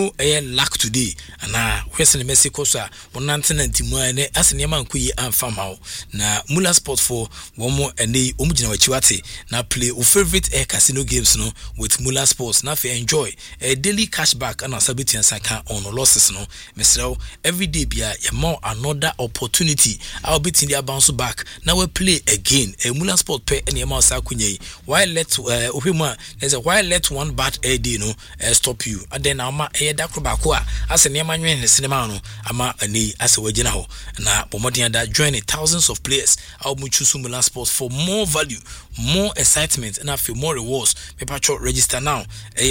no luck today ana question Mexico so wonante nantimu ene asene man kuyi amfam hawo na Mula Sport for one more ene omugina wachiwate na play your favorite casino games no with Mula Sports na fe enjoy a daily cashback and asabiti ansaka on losses no mesrel every day bia ya more another opportunity I'll be in the bounce back now we play again a Mula Sport pay any amount sakunye why let there's a why let one bad day no stop you and then ama da krobakwa as a near in the cinema no ama ani as a wagina ho na bomodian that join thousands of players I'll choose Mula Sports for more value, more excitement and I feel more rewards. Paper register now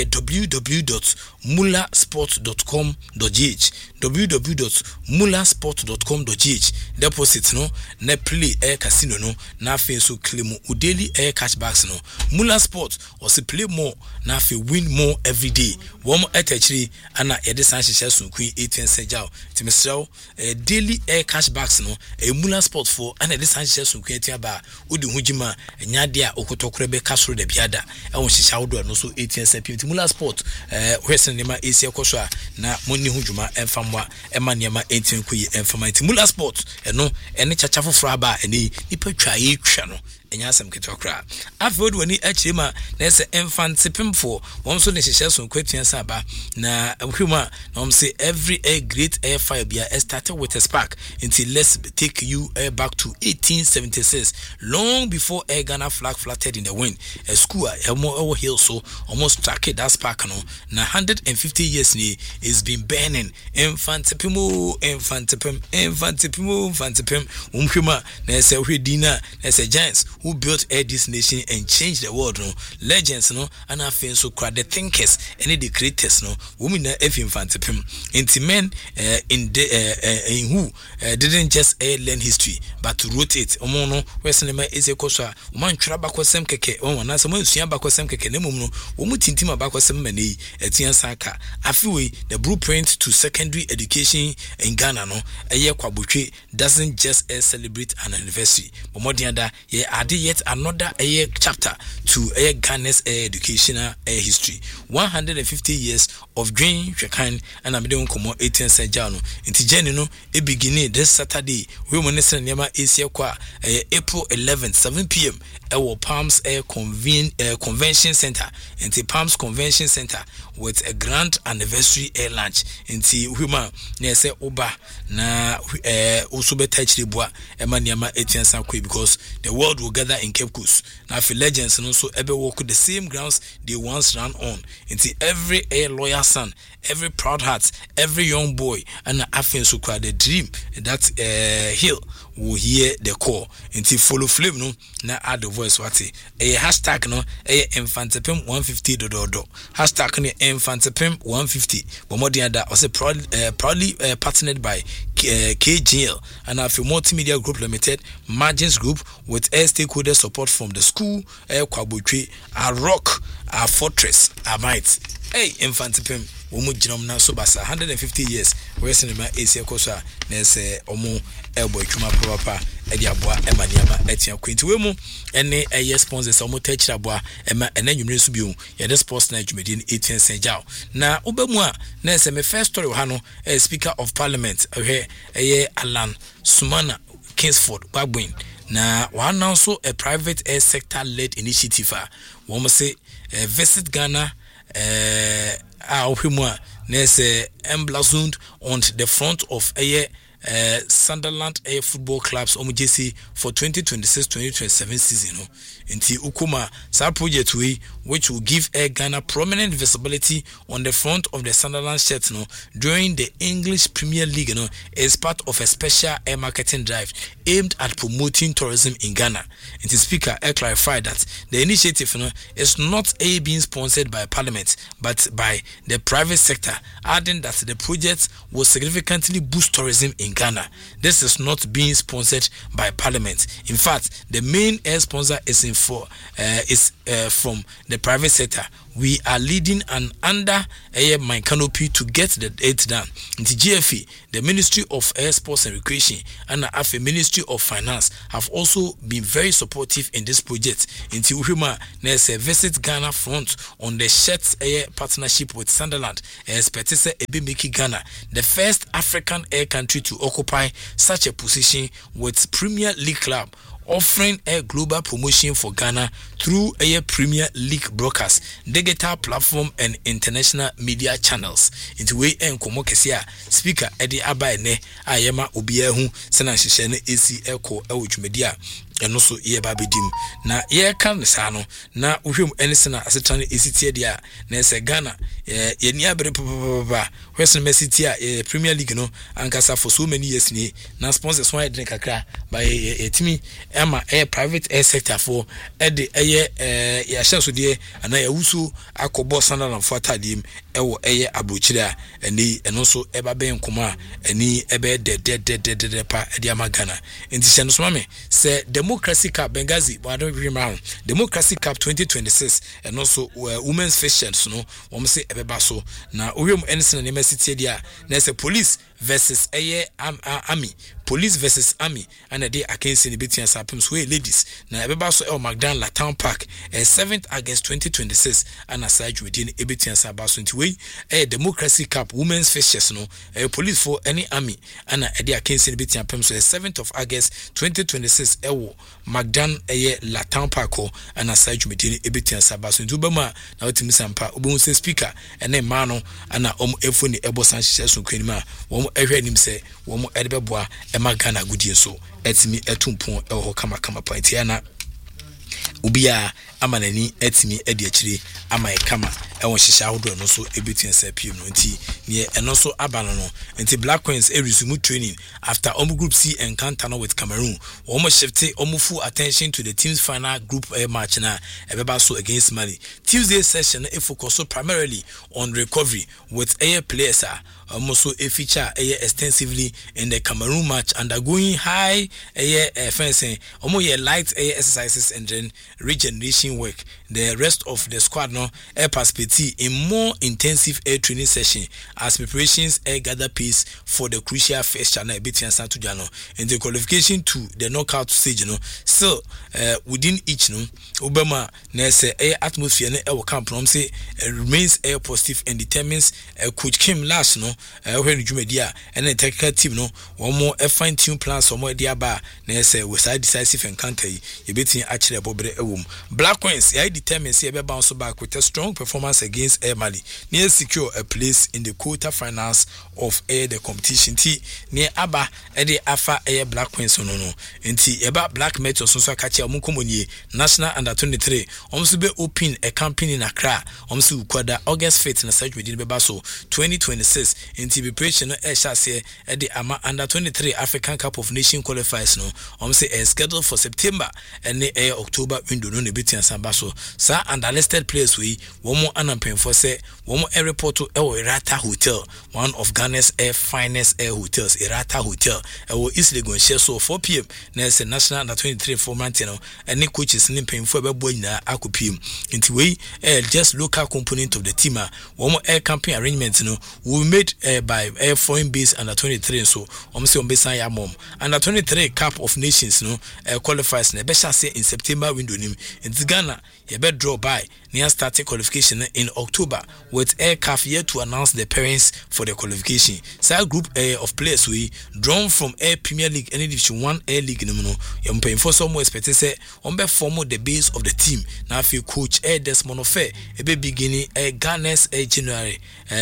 www.mulasport.com.gh www.mulasport.com.gh deposit no na play casino no na fe so claim daily cashbacks no Mula Sport or say play more na fe win more every day one etachiri ana yede san hihye so kun 18 sejaw timesraw daily cashbacks no Mula Sport for ana yede san hihye so kun 18 ba odi hujima nyade a okotokore be kasoro da biada e won hihye wodo no so 18 cp Mula Sport hwesen ne ma esi ekoso a na monni hujuma emfamwa emaniema 18 kuyi emfama Mula Sport eno ene chacha foforo aba ene nipa twa ye twa no enya asem ketokra afod wani achima na se infant pimfo won so ne hihye so kwatuen saba na hwuma na om say every great air fire bia started with a spark until let's take you back to 1876 long before Ghana flag fluttered in the wind a school Elmo Hill so almost struck that spark no na 150 years ni is been burning infant pim umhwuma na se hwedina na se giants who built this nation and changed the world no legends no and afen so crowd the thinkers and the creators no women na infant pim inti men in who didn't just learn history but wrote it omo no wesen ma ese koso man twra bakosem keke na se man sua bakosem keke na mum no wo mutintim bakosem mane etian saka afiwe the blueprint to secondary education in Ghana no eye kwabotwe doesn't just celebrate an anniversary but more than that yet another chapter to Ghana's educational history 150 years of dream kind and I'm doing come 18 Sajano into Jenny no it beginning this Saturday we will listen near Asia kwa April 11th 7 p.m. Our Palms Convention Center into Palms Convention Center with a grand anniversary lunch into Huma near say Oba na also be touch the bois Emaniama 18 Sankwe because the world will gather in Cape Coast. Now for legends and also ever walk the same grounds they once ran on into every lawyer son, every proud heart, every young boy and Afen so called the dream that hill will hear the call into follow flame no na add the voice what hashtag no infantepim 150 dodo hashtag no infantepim 150 but more than that also proudly partnered by KGL and a multimedia group limited margins group with stakeholder support from the school kwabotwe a rock a fortress a might infantepim womu jinom na so basa 150 years we cinema AC koso na se omo elbow twuma proper e dia boa emaniama etia kwenti we mu ene sponsors omo tachira boa ema ena nwumre so biu ye the sports na dwumedi 18 senjao na obemu a na se me first story ha no speaker of parliament Alan Sumana Kingsford Bagbin na one announce a private air sector led initiative wo mo say visit Ghana Ohimwa nese emblazoned on the front of Sunderland football clubs OMJC for 2026-2027 season. Inti Ukuma sa project we which will give Air Ghana prominent visibility on the front of the Sunderland shirt during the English Premier League is part of a special air marketing drive aimed at promoting tourism in Ghana. Inti Speaker clarified that the initiative is not being sponsored by Parliament but by the private sector, adding that the project will significantly boost tourism in Ghana. This is not being sponsored by Parliament. In fact, the main air sponsor is from the private sector, we are leading an under my canopy to get it done. The GFA, the Ministry of Sports and Recreation, and the Ministry of Finance have also been very supportive in this project. Into Uhima, there's a Visit Ghana front on the shirts partnership with Sunderland. Expected to make Ghana the first African air country to occupy such a position with Premier League club, offering a global promotion for Ghana through a Premier League broadcast, digital platform and international media channels. Into way and Komokesia, Speaker Eddie Abaine, Ayama Obiahu, Senashishene AC Echo Media. And also ye babidim na ye kan sano na uhwem enesena asetran esitie dia na se Ghana ye ni abere papa wesen mesiti a Premier League no ankasa for so many years ni na sponsors one drink kakra by etimi ema private air sector for de ye chance de ana ya wusu akobo Sunderland for tadim ewo abrochire eni eno so eba ben koma eni ebe de pa de amagana enti se no so me se Democracy Cup Benghazi, Democracy Cup 2026, and also women's fashions, no, say Ebebaso. Now, Urium Ensign and MSC, there's a police versus army. Police versus army, and a day against the between Sapim's way ladies. Now, Ebebaso El Magdan La Town Park, 7th August 2026, and aside within Ebitian Sabasso into way, a Democracy Cup women's fashions, no, a police for any army, and a day against the between Pims, 7th of August 2026, Magdan La Town Park, and aside within Ebitian Sabasso into Bama, now to Miss Ampa, Ubunse speaker, and then Mano, and Efuni Ebo Sanchez, Quinima, one heard him say, one Edbebois. Magana goodie so etimi etumpon eho kama pointiana ubia amanani etimi edi akire ama kama ewon hihya hodo no so ebetuen sapiem no nti ne eno so abano no nti Black Queens resume training after Group C encounter with Cameroon. Shifted full attention to the team's final group match na ebeba so against Mali. Tuesday session focus primarily on recovery with players also a feature extensively in the Cameroon match, undergoing high fencing, light exercises and then regeneration work. The rest of the squad now participate in more intensive air training session as preparations gather pace for the crucial first channel between Santo Jano in the qualification to the knockout stage. Still within each Obama nese atmosphere camp say remains positive and determines Coach Kim last when Jumedia and the technical team one more fine tune plans or more diaba nese was decisive encounter you betting actually Black Queens determines to bounce back with a strong performance against Mali near secure a place in the quarter-finals of the competition. Near Abba the Alpha Black Queens no Black Metals so catch Mukomoni National Under 23 almost be open a campaign in Accra Kwada August 5th na search within Bebaso 2026 in TV preparation shase at the Ama Under 23 African Cup of Nations qualifiers scheduled for September and the October window no beating Sambaso sa and listed players we one more anampem for say one more report to Erata Hotel, one of Ghana's finest air hotels, Erata Hotel. Easily going share so 4 p.m. There's a national under 23 for Mantino and the coaches limping for Babuina Akupim. Into way just local component of the team. One more air camping arrangements we made by air foreign base under 23 so almost on Besaya mom. Under 23 Cup of Nations qualifies Nebesha say in September window in Ghana. You better draw by near starting qualification in October with aircraft yet to announce the parents for the qualification. So group of players we drawn from Air Premier League and Division 1 Air League you're paying for some more expected say on be form the base of the team. Now if you coach Desmond Ofe a be beginning Ghana's January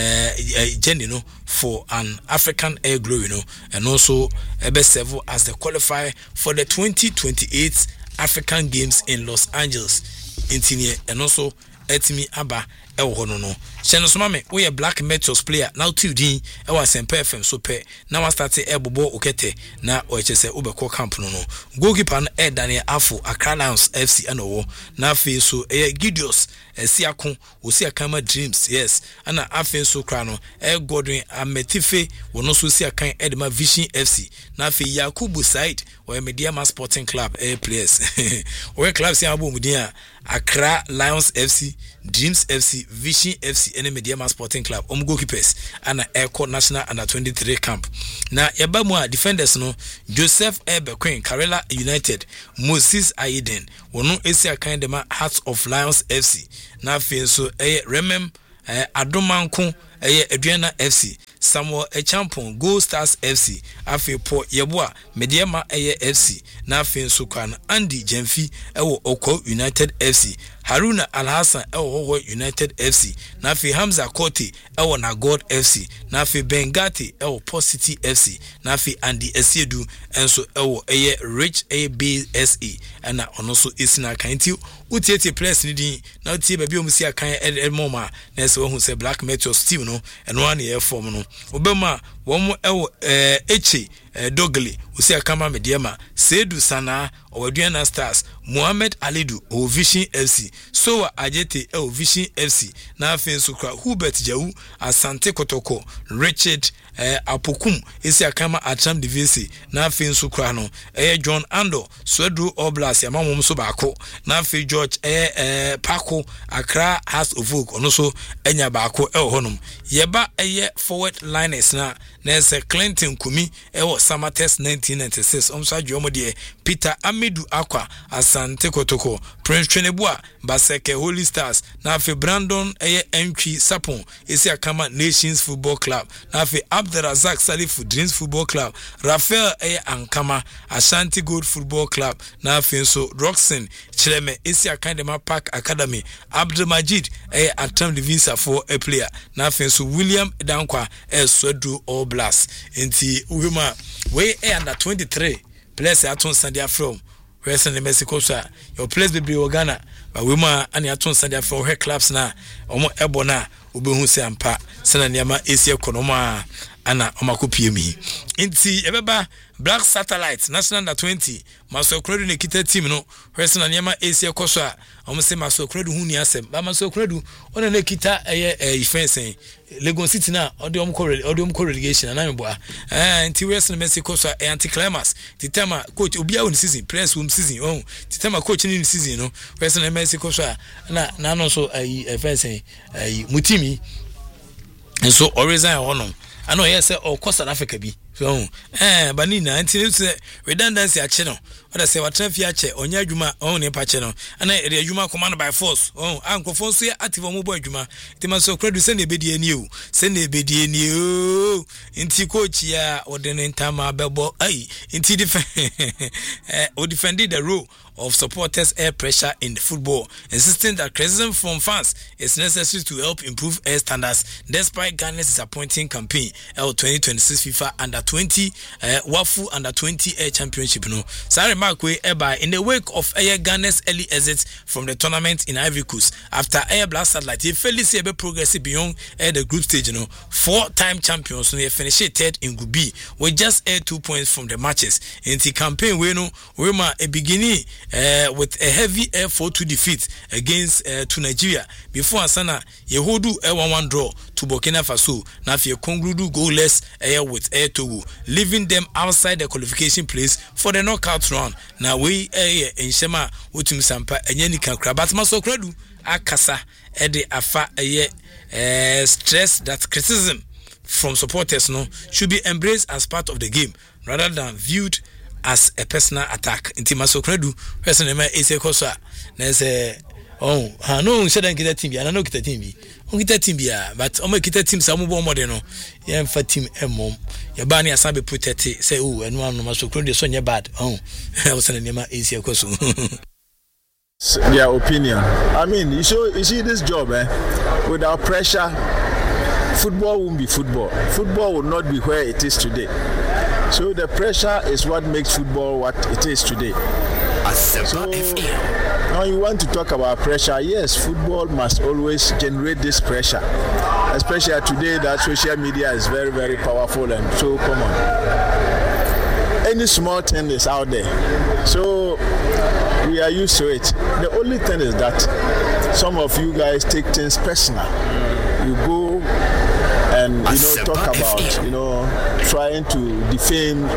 for an African air glory and also be serve as the qualifier for the 2028 African Games in Los Angeles. Intinie and also etimi aba no cheno so mame we Black Metals player now 2D e was Semper FM so pe now I start bobo okete na o chese ubeko camp no goalkeeper no Daniel Afo Accra Lions FC ano na fe so Gideos Siakon osi akama Dreams yes ana afen so kra no Godwin Ametife wono so si akan Edema Vision FC na afi Yakubu Said o Mediama Sporting Club players o club si abo mudin Accra Lions FC, Dreams FC, Vision FC and Mediama Sporting Club goalkeepers ana Eco National Under 23 camp na yaba mu a defenders no Joseph Ebequin Karela United, Moses Aiden wono esi akan de ma Hearts of Lions FC na afi so Remem Adomanko Adriana FC, Samuel Echampon Gold Stars FC, afi po Yeboa Mediama FC na afi so kwan Andy Jemfi ewo Oko United FC, Haruna Alhassan ewo United FC na afi Hamza Kote ewo Nagod FC na afi Bengati ewo Port City FC na afi Andy Esiedu enso ewo Rich ABSE ana ono so isina kanti utieti press ni din na utie ba bi omusi akan moma na se wo hu se Black Meteors team no eno an ye form no obema wo ewo Eche Dogle usi akama Mediama Sedu Sana Owaduana Stars Mohammed Alidu o Vision FC Sowa Ajete o Vision FC na afen sukra Hubert Jawu Asante Kotoko Richard Apokum isi akama Atram Divisi na afen sukra no John Ando Swedru Oblas ya mamom so baako na afen George Paco Accra House of Oak ono so enya baako honum yeba forward liners na se Clinton Kumi Samates 1996 omsa dwomode Peter Amidu Akwa Asante Kotoko Prince Chenebua Baseke Holy Stars na afi Brandon Entry Sapon isi akama Nations Football Club na afi Abdurazak Salif Dreams Football Club Rafael Ankama Ashanti Gold Football Club na afi so Roxen Chileme isi akandema Park Academy Abdulmajid Atam Divisa for a player na afi so William Dankwa Swedru All Blast inti uhuma we under 23 players aton Sandia from where Mexico so your place be Ghana but we ma ani aton Sandia from her clubs na omo ebona obehu se ampa sana niama esi ekonoma ana omakopie mi inti ebeba Black Satellite National Under 20 Maso Kredu ne kita team no where na niama esi ekoso a omo se Maso Kredu hu ni asem ba Maso Kredu ona ne kita ifense Lagos City na odium ko relegation na meboa inti where na Mexico so anti climax titama coach obia won season press room season titama coach ni season no where na Mexico so na no so ifense mutimi enso original hono I know yes or South Africa be so banina until redundancy action what I say what fiache onya adwuma on ne pa che no ana e adwuma command by force anko force active mobile adwuma tima so credu se ne bedie ni o se ne bedie ni o inti coach ya odene ntama bebo ai inti defended the role of supporters air pressure in football, insisting that criticism from fans is necessary to help improve air standards despite Ghana's disappointing campaign L2026 FIFA Under-20 Wafu Under-20 Air Championship. No, Sarah Markwe Eba in the wake of Air Ghana's early exit from the tournament in Ivory Coast after Air Blast Satellite, he fairly see a progressive beyond the group stage. You know, 4-time champions. So they finished third in Group B with just 2 points from the matches. In the campaign, we know we ma a beginning. With a heavy Air 4-2 defeat against to Nigeria before Asana Yehodu 1-1 draw to Burkina Faso. Now for conclude goalless with Air Togo, leaving them outside the qualification place for the knockout round. Now we in Shema Utum Sampa and Yenika Krabat Maso Kredu Akasa Ede Afa stress that criticism from supporters should be embraced as part of the game rather than viewed as a personal attack. Inti Maso Kredu person ema ese kosa na say no shedan kita team bi ana no kita team bi on kita team bi but o ma kita team sa mo bo modern no ye mfa team emom ye ba na asan be protect say enu anu Maso Kredu so nye bad o se na ema ese koso their opinion. I mean, you see this job without pressure football won't be football. Football will not be where it is today. So the pressure is what makes football what it is today. So now you want to talk about pressure. Yes, football must always generate this pressure. Especially today that social media is very, very powerful and so common. Any small thing is out there. So we are used to it. The only thing is that some of you guys take things personal. You go and talk about trying to defame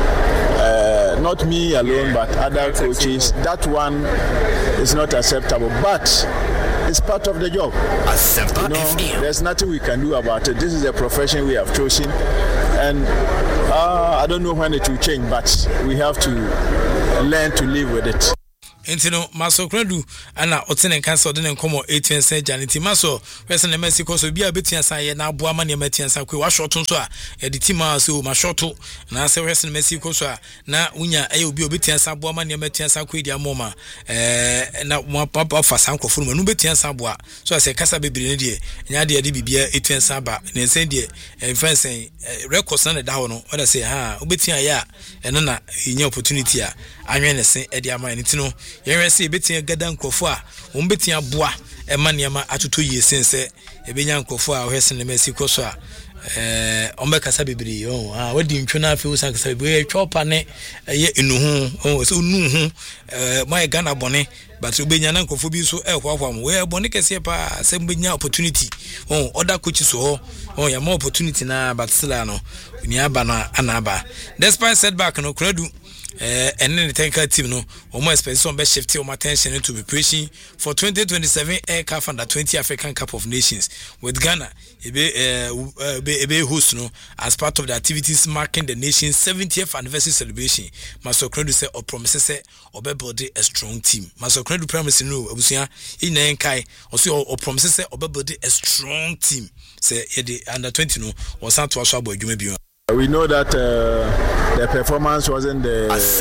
not me alone but other coaches. That one is not acceptable, but it's part of the job. There's nothing we can do about it. This is a profession we have chosen, and I don't know when it will change, but we have to learn to live with it. Entino maso kredu ana otene kanso de nkomo 18 se janiti maso wese na Mexico so bia betia san ye na aboa ma ne matia san kwe wa shoto so a e di tima so ma shoto na se wese na Mexico so a na unya e obi obetia san aboa ma ne matia san kwe di amoma na mo papa fa san kofo no betia san aboa so se kasa bebire ne de nya de bibia 18 san ba ne sen de fansen records na da ho no wada se ha obetia ya eno na nya opportunity a anwe ne sen e di ama entino yen se betia gada nkofo a betia boa e ma niam atoto yie sense e benya nkofo a ohese ne Mexico so a ombe kasa bibiri wadi ntwona afi usan kasa bibiri chopa ne ye enuhu so nuhu my Ghana bone but ubenya na nkofo bi so ehwahwam we bone kese pa se benya opportunity other coaches so ya more opportunity na but still no ni aba na anaba despite setback no kradu and then the tanker team no almost expect some best shift attention into preparation for 2027 CAF Under 20 African Cup of Nations with Ghana be host no as part of the activities marking the nation's 70th anniversary celebration. Masokredu say or promises say or build a strong team. Masokredu promise no abusia in enkai or promises say or build a strong team. Say the under 20 no or santo aswabo adwuma. We know that the performance wasn't the best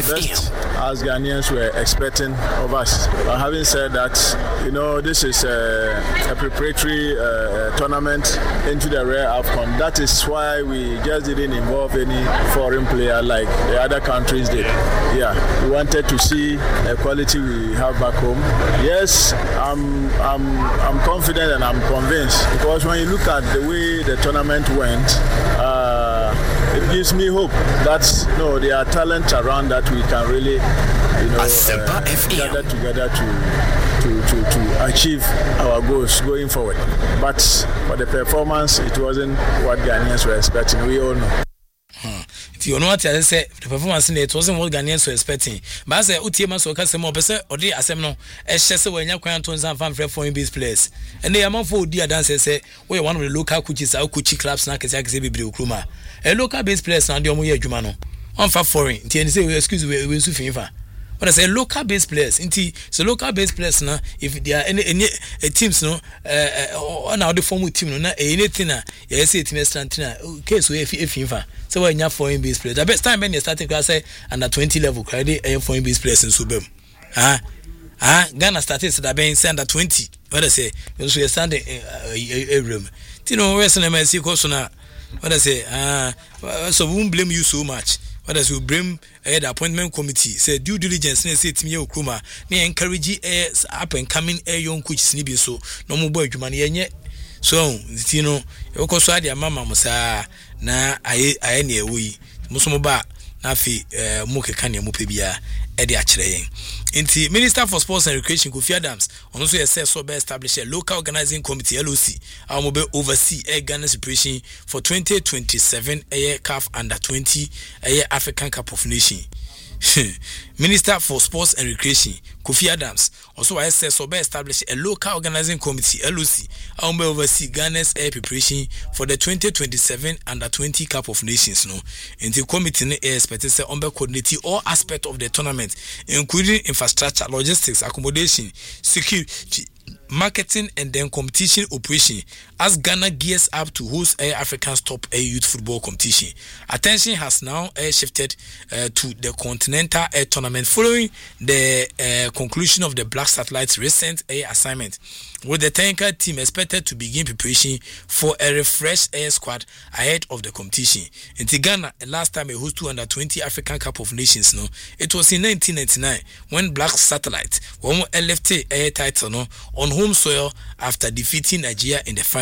as Ghanaians were expecting of us. But having said that, this is a preparatory tournament into the rare AFCON. That is why we just didn't involve any foreign player like the other countries did. Yeah, we wanted to see the quality we have back home. Yes, I'm confident and I'm convinced because when you look at the way the tournament went, it gives me hope that there are talents around that we can really gather together to achieve our goals going forward. But for the performance, it wasn't what Ghanaians were expecting. We all know. You know what I say, the performance in it wasn't what Ghanaians were expecting. But I say, Utiema so Casemo, or the Assemno, as Chester when you can't turn some fan for in this place. And they are more for dear dancers say, we're one of the local coaches, our Kuchi club snack as Exhibit Kruma. A local based place on the Omoya Jumano. On for foreign, say, excuse me, we're Sufifa. But I say local based players. So local based players now, if there are any teams no, on our form team no, anything na, you say team Strantina. Case we if so when you have foreign based players. The best time when you starting class say under 20 level, credit foreign based players in Subem. Ghana started that being under 20. What I say, you so you stand a room. Where's the Mexico so now? What I say, so we won't blame you so much. What as we bring the appointment committee say due diligence na say timi Okruma na encourage up and coming young coaches ni bi so no mo boy adwuma na yenye so you ko so ade mama mo saa na aye na ewi mo so mo ba na afi mo keka na mo pe bia e de a kire yen nti Minister for Sports and Recreation Kofi Adams ono so say so be establish a local organizing committee LOC and will oversee Ghana's preparation for 2027 CAF Under 20 African Cup of Nations. Minister for Sports and Recreation Kofi Adams also says so be establish a local organizing committee LOC and will oversee Ghana's preparation for the 2027 Under 20 Cup of Nations. In the committee is expected to coordinate all aspects of the tournament, including infrastructure, logistics, accommodation, security, marketing and then competition operation as Ghana gears up to host Africa's top youth football competition. Attention has now shifted to the Continental Tournament following the conclusion of the Black Satellites' recent assignment, with the tanker team expected to begin preparation for a refreshed squad ahead of the competition. In Ghana, last time a host to Under 20 African Cup of Nations, it was in 1999 when Black Satellite won a left title on home soil after defeating Nigeria in the final.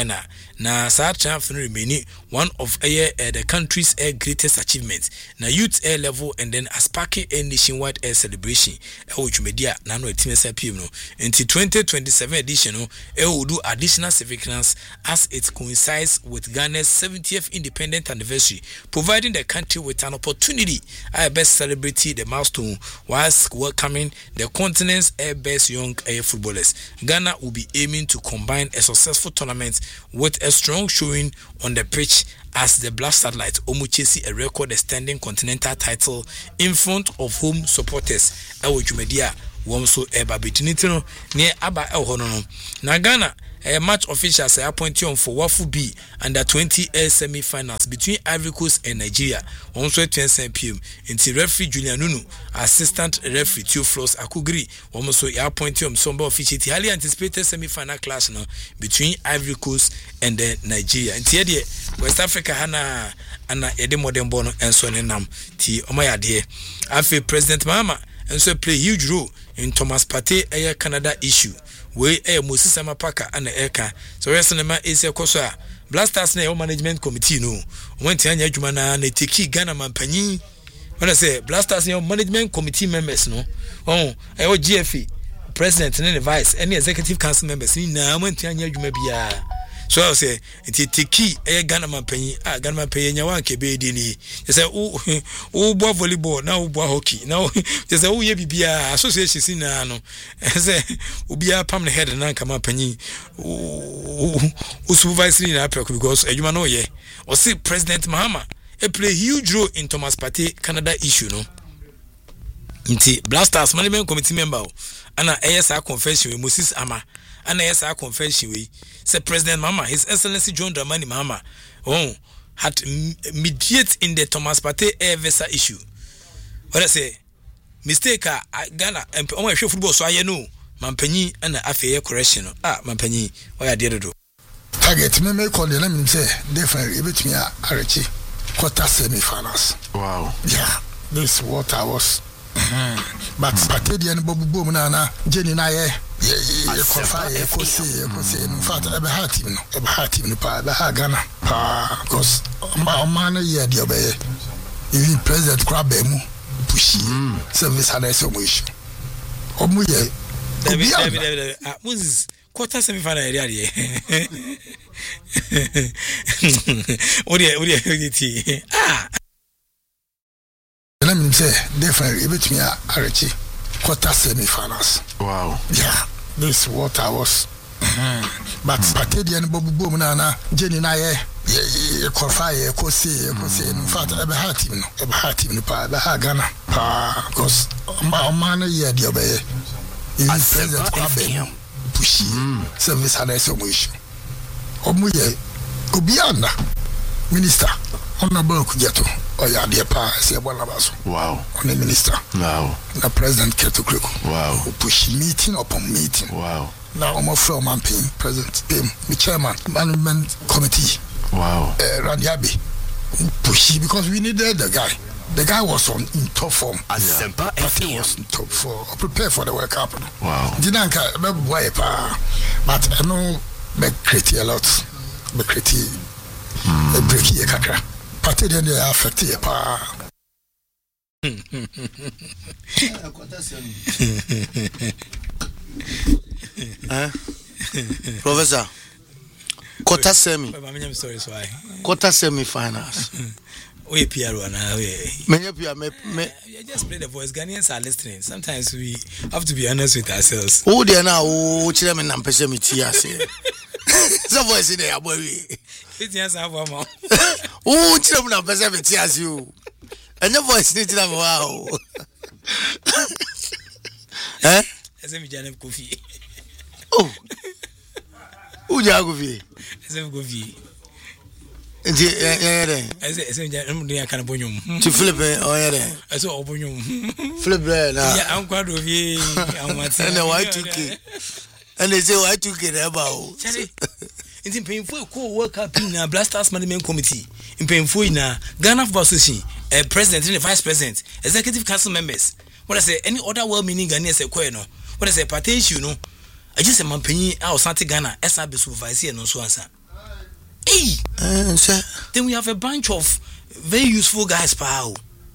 Ghana. Na sa triumph no remain one of the country's greatest achievements. Na youth air level and then aspake a nationwide air celebration. Which media na no team SPM no. Until 2027 edition no, will do additional significance as it coincides with Ghana's 70th independent anniversary, providing the country with an opportunity to best celebrate the milestone whilst welcoming the continent's best young air footballers. Ghana will be aiming to combine a successful tournament with a strong showing on the pitch as the Black Satellite chasing a record extending continental title in front of home supporters. Media so between near Aba El na Ghana match officials are appointed for Wafu B under 20 air semi-finals between Ivory Coast and Nigeria. Also at 10 p.m. Until referee Julian Nunu, assistant referee Theophilus Akugri, also appointed some officials. Highly anticipated semi-final clash now between Ivory Coast and Nigeria. Until West Africa hana ede modern bono and so nam ti omayade. After President Mahama and so play huge role in Thomas Partey Air Canada issue. We Moses Amapaka and Eka. So Resanema is a cosa. Blasters na management committee no. Went to Jumana ne tiki Ghana Mampani. When I say Blasters management committee members no. Oh, GFE president and the vice any executive council members na went to Jumabia. So I say tiki Ghana Mampani Ghana Mampani nyawa kebe dini. They say oh boy volleyball now boy hockey now. They say oh ye bibia association si na no. Say ubia pam the head na kama panyi supervisory na apeko because ejuma no ye. Or say President Mahama play huge role in Thomas Partey Canada issue no. Inti Blasters management committee member ana ASA confession with Moses Ama ana ASA confession we say President Mahama His Excellency John Dramani Mahama had mediated in the Thomas Partey air visa issue. What I say mistake Ghana and football so I know Mampanyi and affair correction Mampanyi why I did do target me call the name say different bit me Archie quarter semi-finals. Wow. Yeah, this is what I was. But Partey and Bobu Boom na Jenny na ye qualify in fact I had him pa Ghana because man ye the obey even President Krabemu pushi service had so much omuye David Moses quarter semi-final area Odi let me say different bit me Archie quarter semi-finals. Wow. Yeah, this is what I was. But Partey and Bobu Boom na Jenny na ye qualify in fact I had him pa Ghana because man ye the obey even President Krabbe pushi service had so much omuye obianda minister honorable Kujato oya de pa se bona baso. Wow. On the minister. Wow. The president Keto Kreko. Wow. Push meeting upon meeting. Wow. Now I'm from Mampin president the chairman management committee. Wow. Ranyabi push because we needed the guy. The guy was in top form. But he was in top form. Prepare for the World Cup. Wow. Didn't but I know they create a lot. They create a breaky kakra. Partey then they are affected pa. Professor, quarter semi. I'm sorry, so quarter semi-finals. We PR now. Me just play the voice. Ghanaians are listening. Sometimes we have to be honest with ourselves. Oh, they are now. Oh, children, I'm pushing me to some voice in there, boy. It's just our mom. Oh, children, I'm pushing me to you. And your voice needs to have wow. Eh? As if you have coffee. Oh, who you have coffee? As if coffee. To flip it, oh yeah. I saw open you. Flip it, yeah. I'm quite of you. And the white took it. And they say, I took it about. It's in painful co work up in a Blasters Management Committee. In painful in a Ghana Football Association, a president and a vice president, executive council members. What I say, any other well meaning Ghanaians a queno. What I say, Partey, you know. I just a Mampany, our Santa Ghana, SRB supervisor, and no so answer. Hey, sir. Then we have a bunch of very useful guys, pal.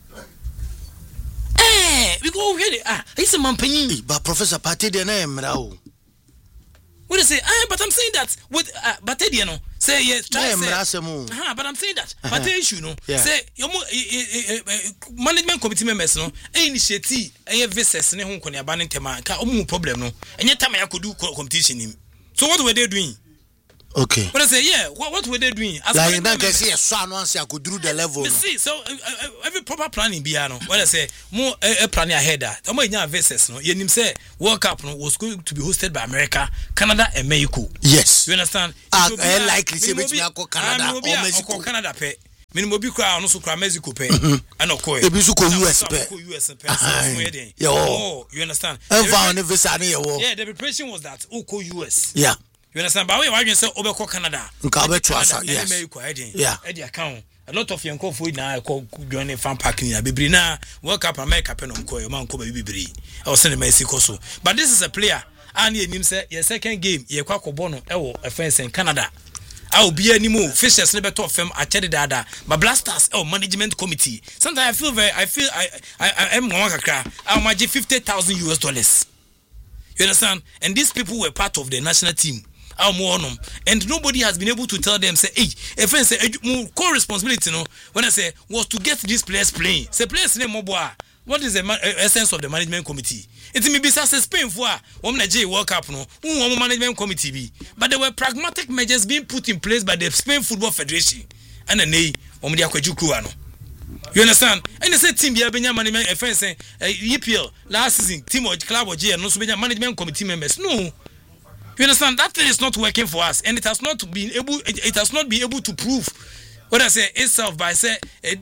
We go here. He's a man penny. But Professor Pate the name, Rao. What is it? But I'm saying that with Batediano. Say yes, but I'm saying that. But issue no. Say your management committee members no initiate a visits ne ho konia ba ne tema ka omu problem no. Enye time I could do competition him. So what were they doing? Okay. But I say, yeah, what were they doing? As like that, I see a son once I could do the level. See, so every proper planning piano. What I say, more a plan ahead. The more you versus no, you say World Cup no was going to be hosted by America, Canada, and Mexico. Yes, you understand? I likely say which Canada or Mexico. Canada pay. Minimum be cry also cry Mexico pay. And of course, US pay. Yeah, oh, you understand? Yeah, the preparation was that Oko US. Yeah. You understand? But why you say Obeko Canada? Yes. Yeah. Eddie account. A lot of young coffee now call joining fan parking. Bibrina, World Cup America Penom Coy, man, Kobe Bibri. I was sending Mexico. But this is a player. And him say, your second game, ye Quaco Bono, a fence in Canada. I will be any more Fishers never top firm at Teddy Dada, but Blasters management committee. Sometimes I am Mwaka. I'll make $50,000. You understand? And these people were part of the national team. And nobody has been able to tell them, say, hey, a friend say, core responsibility, no, when I say, was to get these players playing. Say, players name Moboa. What is the essence of the management committee? It may be such a Spain for woman J World Cup, no, management committee be. But there were pragmatic measures being put in place by the Spain Football Federation. And then they, you understand? And they say, team, be a management, a friend say, EPL, last season, team or club or J, and also management committee members. No. You understand? That thing is not working for us, and it has not been able to prove what I say itself by say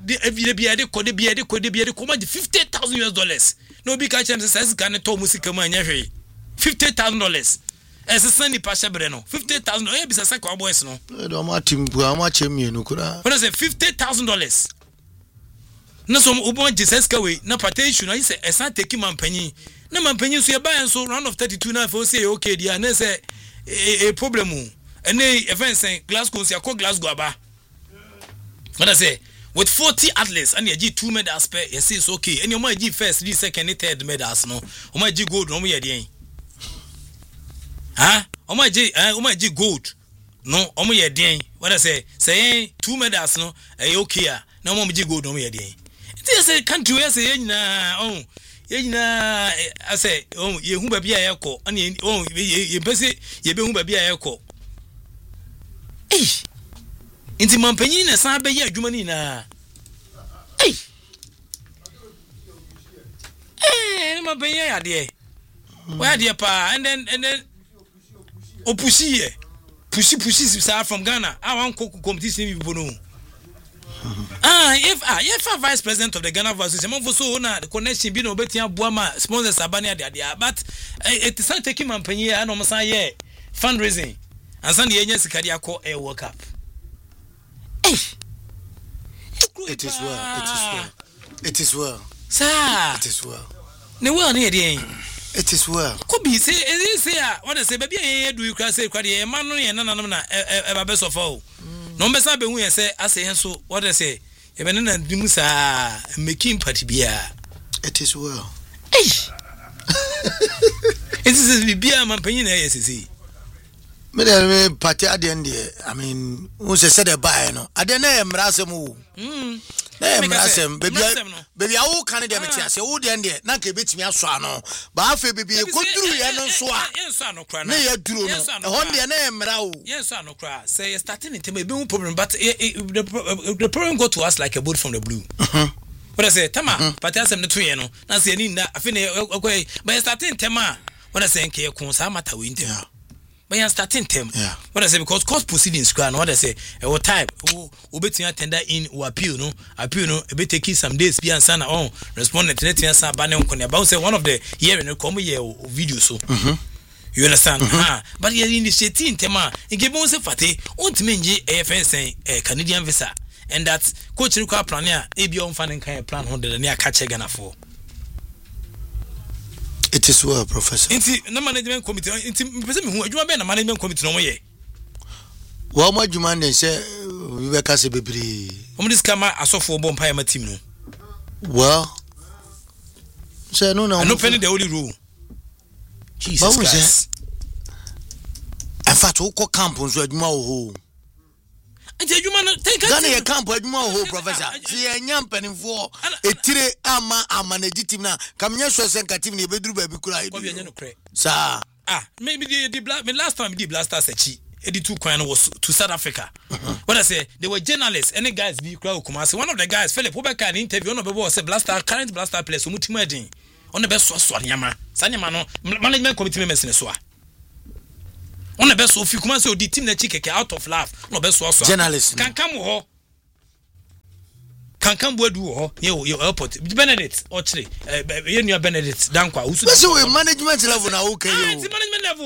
$50,000. No big catch says can to music man $50,000. As a sunny pasha breno $50,000. Yeah, bisa sa kwa boys no. When I say $50,000. No some ubon Jesus kawe na patation na say esa take man panyin. Na man panyin so e buy so round of 32 na for say okay dia na say a problem. And event say Glasgow say call Glasgow aba. What I say with 40 athletes and you give 2 medals per you say it's okay. And you might give first, second, third medals no. You might give gold no me dey. You might give gold. No, omo dey. What I say 2 medals no okay ah. Na mo give gold no me dey. They say country where say I say ye hu baby ayeko and ye pese ye be hu baby ayeko. Inti mampanyi na san be ye adwuma ni na. Ni mampanyi ya de. Where de pa and then opushi pushi from Ghana. I want competition people know. If a vice president of the Ghana Association, the connection be no better Buama sponsors Abania dia, but it is not taking mampanyi and almost fundraising. And Sunday agency Kadiako a World Cup. It is well. It is well. Sir. It is well. No well near the it is well. Could be say what I say, baby, do you say Quadia, man, and a best of all. No messa be we say, I say, so what I say, even in a Dimusa making party beer. It is well. It is beer, my penny, yes, me party at the end. I mean, who said a buy no? I don't know, Rasemu. Baby, I will Canada. I say, oh, the end, not a bit me a swano. But I feel baby, a good through and so on. Yes, I know, cry. Nay, a drew. On the name, Rao. Yes, I know, cry. Say, starting to me, no problem, but the problem go to us like a boat from the blue. What I say, Tama, but that's the tree, no. That's the end. I finish okay, but starting Tama. What I say, Consamata winter. But you're starting them. Yeah. What I say because court proceedings and what I say what type who bet tender in or appeal no a bit taking some days be and sana on respondent to net answer banner on about say one of the year in a come year video so you understand but you're initiating tema in give us a fatty won't mean AFN Canadian visa and that coach require plan here AB on funding kind of plan 100 near catch Ghana for. It is well, Professor. Inti na management committee. Inti person who adwuma be na management committee no mo ye. Wa mo adwuma ne se we be ka se bebre. This kama asofo bomb pie my team no. Well, say no no penny the only rule. Jesus Christ. In fact, who call camp on so adwuma ho. Gana ye camp adwuma ho professor. See enyam penifo etire ama manage team na kamnya so senka team ne beduru ba bi kura. Sir. Maybe the last time the Blasters sechi. 82 coin was to South Africa. What I say, they were journalists. Any guys be crowd Kumasi. One of the guys, Philip Obeka, an interview on the board said Blaster, current Blaster players, Mutimadi. On the best source, Yama, Sanyamano, management committee members in the SWA. On the best of you Kumasi, the team that chicken out of laugh. No best source. Journalists can come ho. Can come word do your airport. Benedict, actually, you Benedict, Dankwa. Who's the management level now? Okay, management level.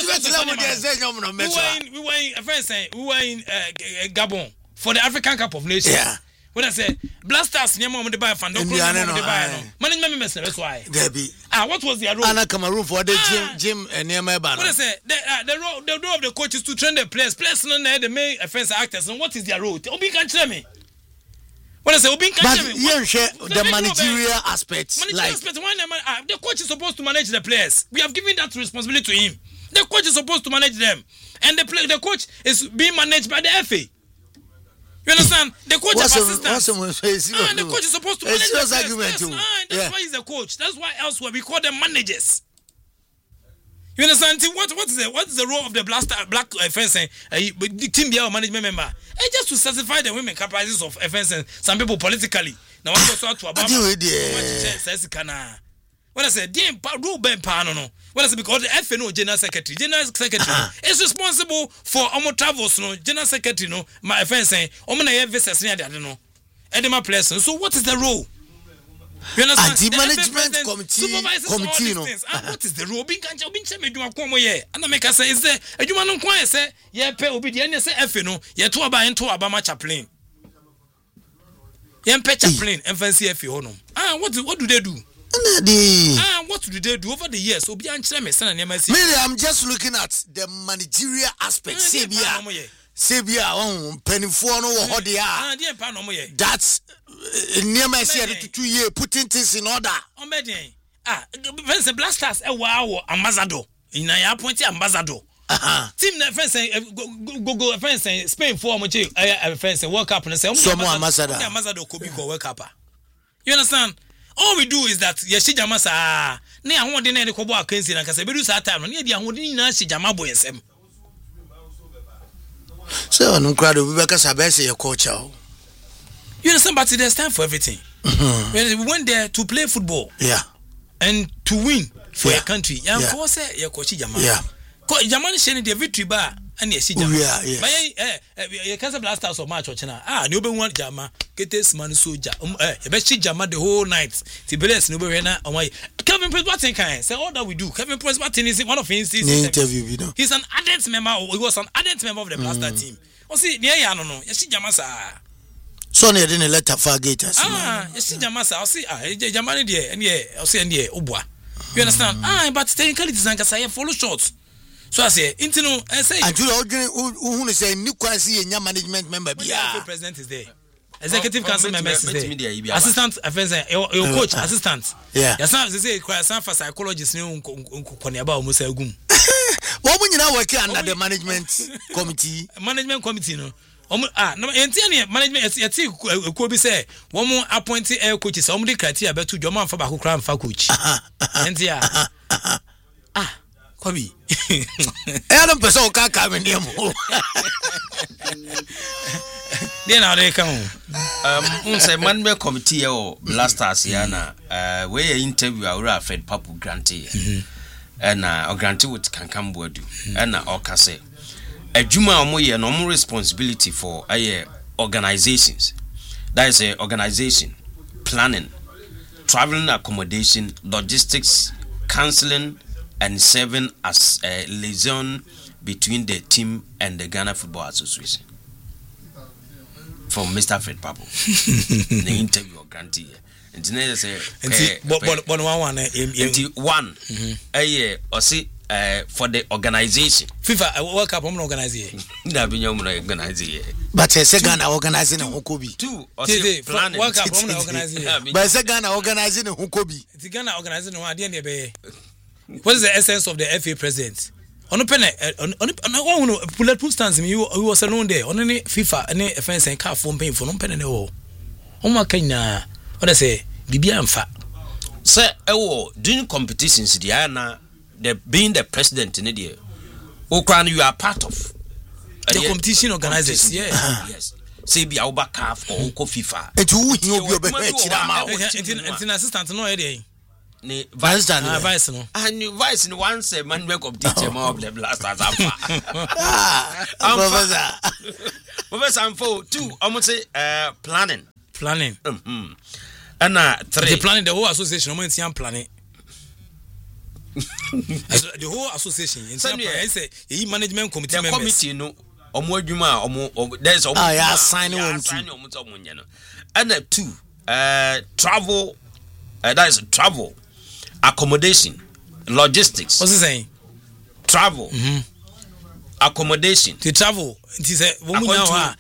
We were in a friend saying we were in Gabon for the African Cup of Nations. Yeah. When I say Blasters, near mom the buy fan, don't management members. That's why. What was their role? Anna Cameroon for the gym and near my banner. What I say the role of the coach is to train the players. Players no the main offense actors. And what is their role? Obi can tell me. When I say Obi can tell me. You share the managerial aspects. The coach is supposed to manage the players. We have given that responsibility to him. The coach is supposed to manage them, and the coach is being managed by the FA. You understand? The coach is assistant. The coach is supposed to manage the players. That's why he's the coach. That's why elsewhere we call them managers. You understand? What is the role of the black fencing team beer management member? Just to satisfy the women capacities of fencing. Some people politically. Now what goes out to about when I say damn rule ben no. When I say because the FNO general secretary is responsible for travels no general secretary no my fencing na have visitors near the no edema place. So what is the role? You understand? The management committee no. What is the role? Bin kan che meduma komo ye. And make say is there aduma no kwan say ye pe obi de ne say FNO no ye to aba ento aba ma chaplain. Ye pe chaplain FNC FE ho no. What do they do? What do they do over the years? Obi an kire me sana ne ma si. I'm just looking at the managerial aspect. Sebia on penifo no wo hode a. That's near my say 2 years putting things in order. On bedin. Fence Blasters wa ambassador. Ina ya appoint ambassador. Team na fence go fence Spain for mo che fence World Cup na say so mo ambassador. Ambassador ko bi go World Cup. You understand? All we do is that yeshijama sa na ahode na ko bo akansi na kasa bedu sa time no na dia ahode ni na shijama bo yesem. So no crowd we be kasa be say your culture. You understand, but there's time for everything. We went there to play football. Yeah. And to win for your country. Yeah. Say your coach Jama. Yeah. Jamani sheni the victory bar and yes Jama. Yeah. But you can't Blasters of March or China. You be one Jama. Get this man soldier. You best Jama the whole night. Tibbles no be na on why. Kevin Prince Martin can say all that we do. Kevin Prince Martin is one of his interview video. He's an ardent member. He was an ardent member of the Blaster team. Oh see, near ya no. Yes Jama sa. So near the letter for gators. Yes Jama sa. I see Jamani there and I see and obwa. You understand? But technically this is follow shots. So I say, intino, I say, and you say, new quasi management member. The president is there. Executive council members is there. Assistant, your coach, assistant. Yeah. Yes, now they say, some for psychologists, no, Konyaba, Musa Gum. What when you now working under the management committee? Management committee, no. No, management, you could be say, one more appointed air coaches, only criteria, but to your man for Baku for coach. And yeah. Kobi. Adam person ka come in here. Then now they come. Say management committee or Blasters yana we interview our Fred Papu Grantee. And or Grantee would can come board and or can say adwuma omo ye no more responsibility for organizations. That is a organization, planning, traveling accommodation, logistics, counseling, and serving as a liaison between the team and the Ghana Football Association. From Mr. Fred Papu. The interview of Grantee. And then say, one, or see for the organization. FIFA World Cup organize here. Na be nyom organize here. But say Ghana organizing Hukobi. Two planning. World Cup organize here. But say Ghana organizing Hukobi. The Ghana organizing no ade na be. What is the essence of the FA president? On pen on bulletproof stance me you was alone there. On any FIFA any offense and car phone paying for no pen ne wo. On ma kanya what I say bibia mfa. Say doing competitions there na the being the president in the Okran you are part of the competition organizers. Yes. Say be Auba CAF or Oko FIFA. Et you be assistant no area. Vice no. And vice no once a man make up teacher more of the blasters. Professor Amfo 2 almost say planning. And 3 the planning the whole association almost planning. The whole association in some say the management committee members committee no omo adwuma omo there's omo assign one and 2 travel that is travel accommodation logistics. What's he saying? Travel accommodation the travel it is a woman now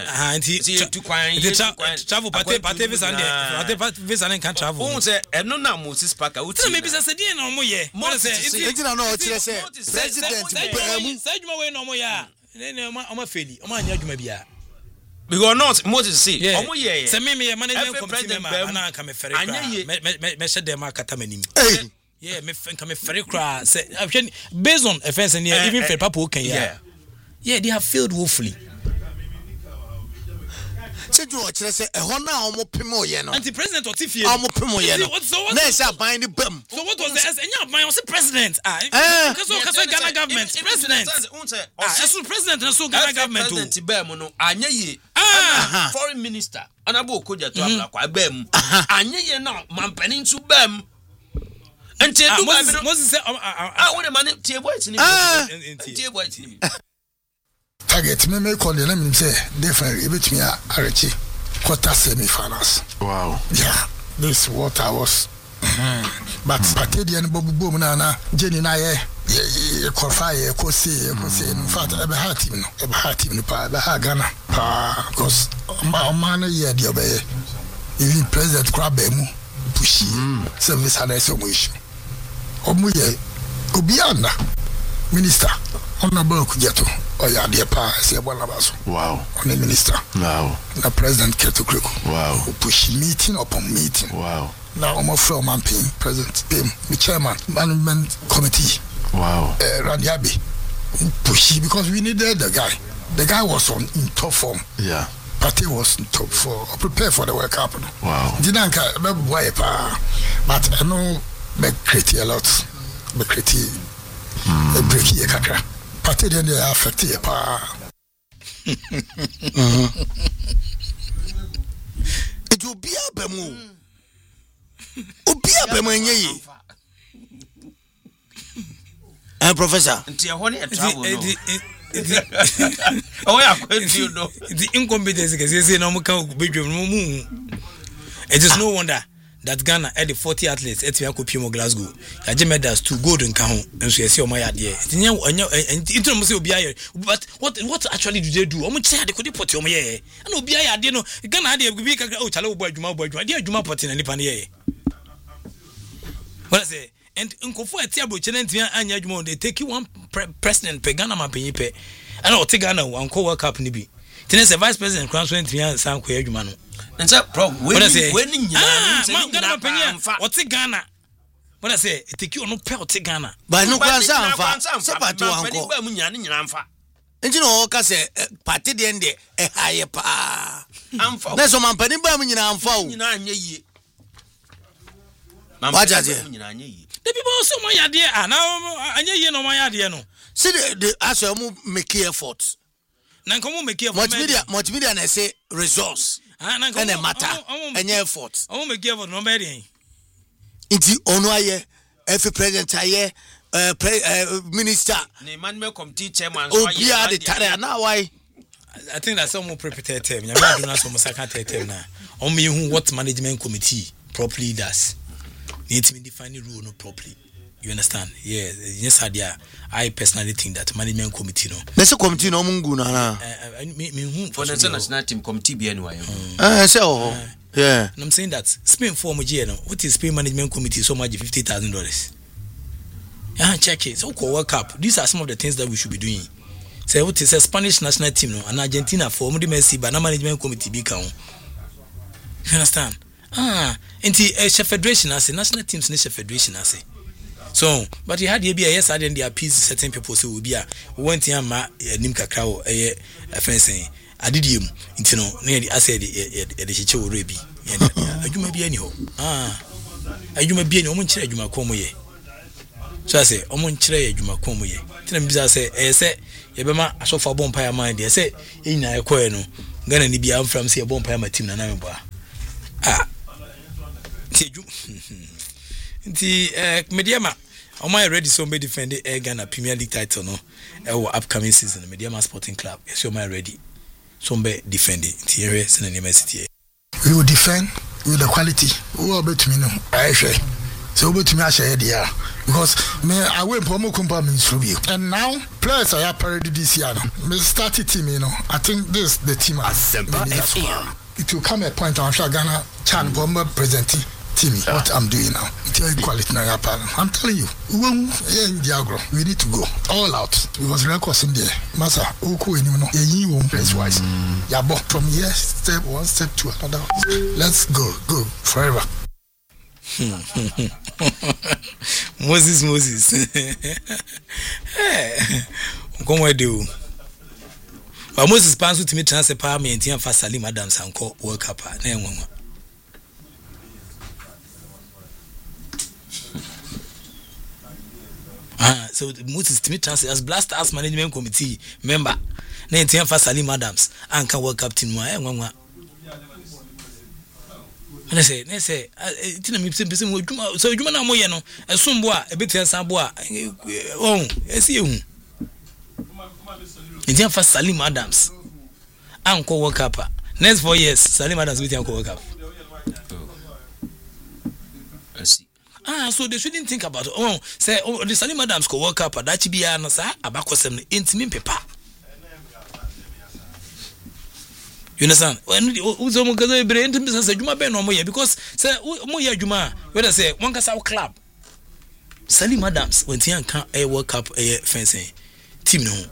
travel party visa and can travel who say no na Moses Parker so maybe say dey na omo ye it na no say president say adwuma we na omo ya omo feli omo anya adwuma bia because not Moses say omo ye say me management committee member na ka me fere me she dem akata manim yeah, me very cry. Say, based on offense and even for Papa can yeah, they have failed woefully. Say you say a hona omo pimo ye no. Anti-president or Tiffy. Omo pimo ye no. Na say buying the bam. So what was the enya buy was president? Because Ghana government president. So president and so Ghana government president bam no anya ye. Foreign minister anabo Okoja to abla kwa bam. Anya ye na mampanin su bam. And Moses said, I want a man target me call the name say different bit me Archie quarter semi-finals. Wow. Yeah, this is what I was. But Patedian Bobu Boom na Jenny na ye qualify ko see in fact I had him pa Ghana because man ye dey obey even president Krabemu pushi service and so much omuye obianda minister honorable Kujato oya de pa se bona baso. Wow. On the minister. Wow. The president Keto Kreko. Wow. Push meeting upon meeting. Wow. Now I'm from Mamping president the chairman management committee. Wow. Randiabi push because we needed the guy. The guy was in top form. Yeah. Party was in top for prepare for the World Cup. Wow. Dinanka boy pa but I know be create a lot be create a break here kakra party then they affect here pa it will be abemu obi abemu enye professor ntia ho ne travel no the incompetence say no mo kan bedwam mu it is no wonder that Ghana had the 40 athletes at Yakopimo Glasgow. I medals 2 gold and count and so you see my idea. But what actually do they do? I'm say they could put your yeah. I know be idea no Ghana had a big chalo boy Juma pot in any pan here. What I say? And Uncle for a tiabo chenentia and Yajmo, they take you one president Pegana Mapipe. I know Tigana one co-work cup nibi. Tennis a vice president cross 20 years San Quayumano. And so, when I say, what's a Ghana? When I say, take you no pelt Ghana. But no answer. And you know, say, party the end, a higher pa. That's what my penny bombing and fall. The people also my idea, and now I know my idea. No, see the answer make efforts. Nankomo make multimedia and I say resource. And a matter and effort. I won't make you no better. It's Onoye, every president, minister, man, come teacher, man. Oh, yeah, the Tara now. Why? I think that's some more prepared term. You're not doing some second term now. Only who what management committee properly does. Need to define the rule no properly. You understand? Yeah, yes, I personally think that management committee no. Nese committee no mungu na. Me for the national team committee be anyway. Yeah. And I'm saying that Spain for Mujie no. What is Spain management committee so much $50,000? Yeah, check it. So World Cup. These are some of the things that we should be doing. Say what is a Spanish national team no, and Argentina for Mudi Messi, but no management committee be count. You understand? Into federation as a national teams nation federation as a. So, but he had the yes, I didn't appease certain people. So we went here, Nimka Crow, a fencing. I did him, you know, nearly I said, the Chicho Rebi. You may be anyhow. You may be any woman, you might come away. So I say, Omontre, you might come away. Tell him, I say, Yabama, I saw for bonfire mind. They say, in a coino, Gonna be out from see a bonfire my team and I'm Mediama, am I ready? So, may defend the Ghana Premier League title no? Our upcoming season, Mediama Sporting Club. Yes, you am ready? So, may defend it. Thierry, University. We will defend with the quality. Who are bet me no? I say. So, bet me I share the because I went for more compliments from you. And now, players are parody this year. Me started team, you know. I think this the team. It will come a point I'm sure Ghana Chan Bomber presenting. What I'm doing now, it's quality. I'm telling you, we need to go all out because records in there. Massa, place wise. From here, step one, step to another. Let's go forever. Moses. Come where do? But Moses Pansu to me transfer power me and Tian Fast Salim Adams and call World Cup. So Moses Smith as Blast as management committee member. Then Tian Fast Salim Adams and can work up team. And I say, so you man moyeno, a sumboa, a bit of samboa. Oh, I see you. Tian Fast Salim Adams. Uncle work up. Next 4 years, Salim Adams with Uncle work up. I see. So they shouldn't think about it. Say, the Salim Adams could work up at that be an answer about some intimate paper. You understand? When Uzomo Gaza be business a Juma Ben or Moya because say Moya Juma, whether say one Casau club. Salim Adams when Tian can't a work up a fencing team no.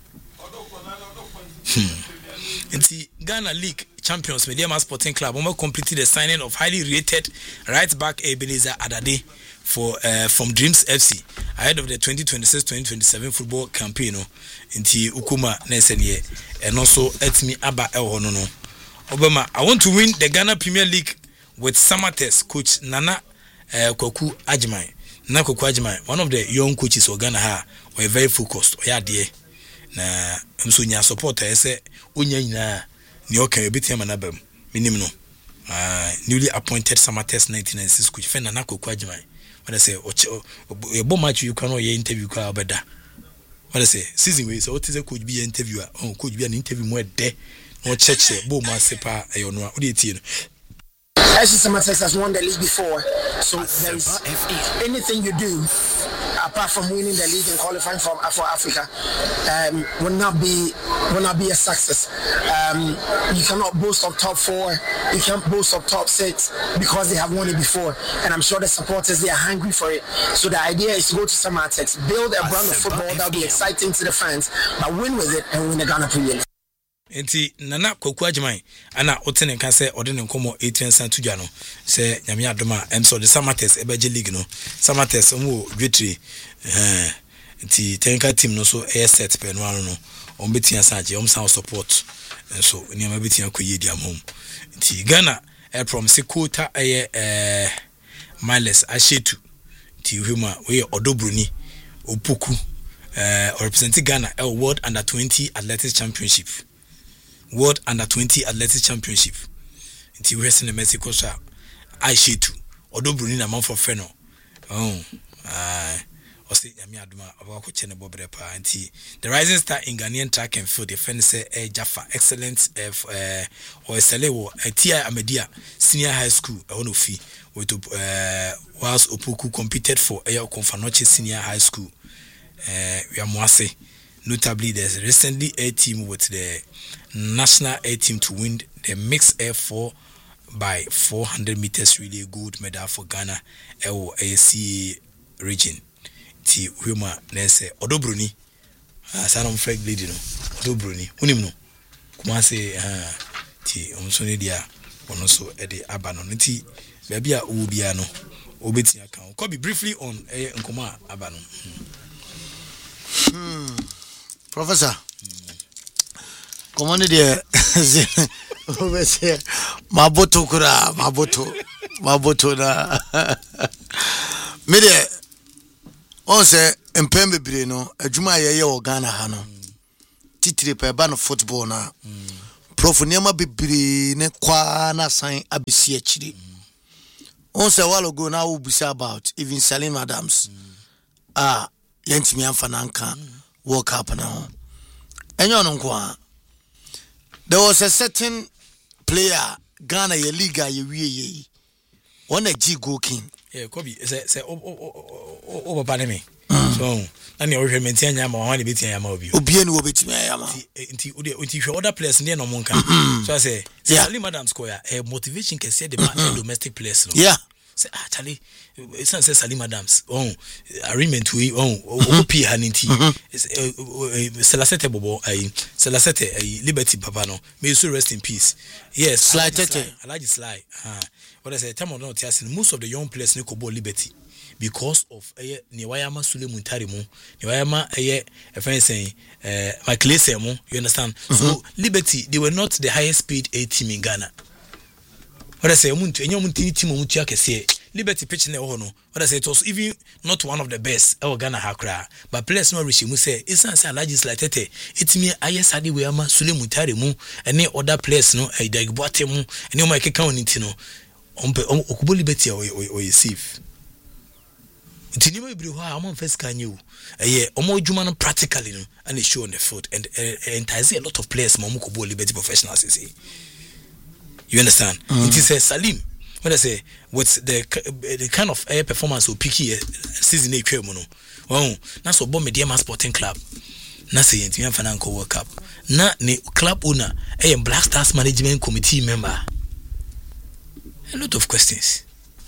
And the Ghana League champions Mediama Sporting Club completed the signing of highly rated right back Ebenezer Adade for from Dreams FC ahead of the 2026-2027 football campaign into Ukuma Nesenye and also Etmi Aba Elhono no. Obama, I want to win the Ghana Premier League with Samates coach Nana Koku Ajimai. Nana Koku Ajimai, one of the young coaches of Ghana were very focused. Oya die na msunya supporter ese unya nyina ni okay bit him na bam minim no newly appointed Samates 1996 coach fe Nana Koku Ajimai. What I say a bomb match you cannot interview ka obeda. What I say season way so what is a coach be interviewer coach be an interview more there no check say bomb sepa ayono what do you think? Samatex has won the league before, so there's anything you do apart from winning the league and qualifying for Africa will not be a success. You cannot boast of top 4, you can't boast of top 6 because they have won it before, and I'm sure the supporters, they are hungry for it. So the idea is to go to Samatex, build a brand of football that will be exciting to the fans, but win with it and win the Ghana Premier League. Enti Nana Koku Ajimai ana otene kan se ode ne nkomo 18 san tudwa no se nyame adoma so the Samates ebeje league no Samates omo dwetri enti tenka team no so air set pe no no on betia saje san support so nyama betia koye di amom enti Ghana from Sekota Miles Ashetu enti huma we odobruni Opoku representing Ghana World Under 20 Athletics Championship. World Under 20 Athletics Championship. Until we in Mexico, I see too. Although Bruni na man for Feno. ose nyame adoma abako chene bobre pa anti the rising star in Ghanaian track and field defend say Jaffa excellent or Selewo Tia Amedia senior high school onofi with whilst Opoku competed for Konfanoche senior high school we are Mwase. Notably, there's recently a team with the national A team to win the mixed air 4 by 400 meters relay gold medal for Ghana or ACA region. Ti Huma Nese Odobruni, son of Flag Lady, Odobruni, Unimno, Kumase, Ti Umsonidia, Onoso Eddie Abanoniti, Babia Ubiano, Obeti account. Could be briefly on A Nkoma Abano. Professor, come on there. Maboto kura, maboto na. Mede, on say empembe bre no, adwuma ye o Ghana ha no. Titire pa ba no football na. Prof niam bebre ne kwa na san abisi akire. On say while ago now we be about even Salim Adams. Yentimi amfa nanka. World Cup now. And you know, there was a certain player, Ghana, your Liga, your ye. One a G go king. Yeah, Kobe, say, over Paname. So, and you maintain Yama, one bit Yama of you. Obian will be to me, Yama. Until other players in the Monka. So I say, Salim Madam Square, a motivation can say the domestic players. Yeah. Say Charlie, it's not Salim Adams. Agreement we P Haniti. Selasete Bobo, Selasete, Liberty Papano. May you so rest in peace. Yes, Sly Tete. I like Sly. What I say, time or not, most of the young players Nikobo Liberty because of Niwayama Sule Muntarimu, Niwayama a friend saying, Michael Semo, you understand? So Liberty, they were not the highest speed A team in Ghana. What I say, Liberty pitching the honor. What I say, it was even not one of the best. Our Ghana Hakra, but players no rich. We say it's not a legislated. It's me. I yes, I did. We are Sule Mutarimu and any other players. No, I dig Boatemu and you make a count. No, Okubo Liberty or safe. It's never be how I'm first can you. Omo Juman practically, no, and it's show on the field and entice a lot of players. Momukubo Liberty professionals. You understand? It is a Salim. When I say what's the kind of air performance or picky season a criminal. Oh, that's what Bomb Diama Sporting Club. Nasi Yentian Fananco World Cup. Na ne club owner, a Black Stars Management Committee member. A lot of questions.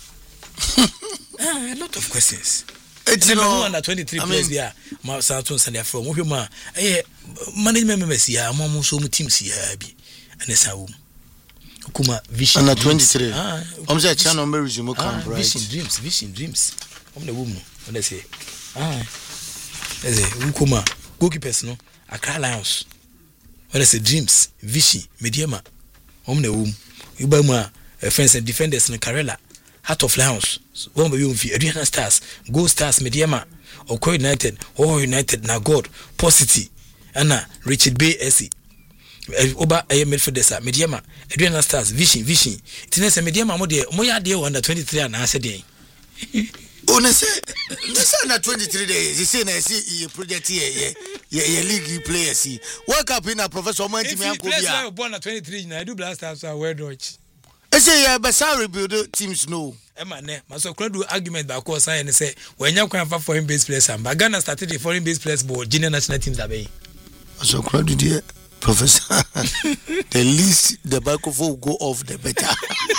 A lot of questions. It's under 23 players there. My Santos and they're from Mohima. Management members here, Mamu so many teams here. And it's how. Kuma vision under 23. I'm say channel me resume camp right. Vision dreams. I'm the woman. What they say? They say Kuma goalkeepers no Accra Lions. What they say dreams, vision, mediama. I'm the woman. You buy my fence and defenders in Karela. Heart of Lions. One by you Adriana Stars, Go Stars, mediama. Oko United, United na God, Posity. Anna Richard Bay SC. Oba midfielder mediama Adriana Stars vision tinese mediama mo de moya de under 23 and answer dey ona say under 23 days you say na see project here league players see World Cup in a professor man team anko bia if born at 23 na do Black Stars so well dodge e say yeah but sorry rebuild teams no e ma ne maso kran do argument ba ko sign say when nya kwan fa foreign based players and Ghana started the foreign based players but junior national teams are being so kran do there Professor, the least the microphone will go off, the better.